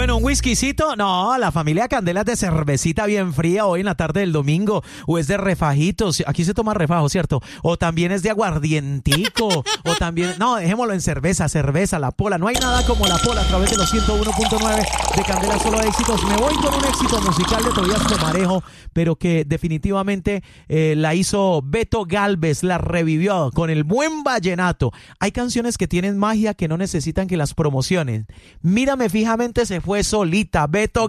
Bueno, un whiskycito, no, la familia Candela es de cervecita bien fría hoy en la tarde del domingo, o es de refajitos, aquí se toma refajo, ¿cierto? O también es de aguardientico, o también, no, dejémoslo en cerveza, la pola, no hay nada como la pola a través de los 101.9 de Candela Solo Éxitos. Me voy con un éxito musical de Tobías Comarejo, pero que definitivamente la hizo Beto Galvez, la revivió con el buen vallenato. Hay canciones que tienen magia que no necesitan que las promocionen. Mírame fijamente, se fue solita, Beto